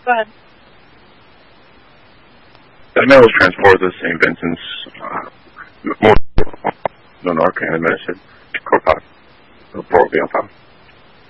Go ahead. That mail was transported to St. Vincent's Memorial Arcana Medicine, Corpus, Port Leon.